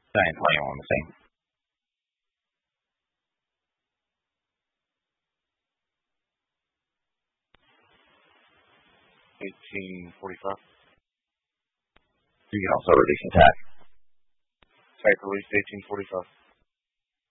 Same, 21, the same. 1845. You can also release attack. Attack released 1845.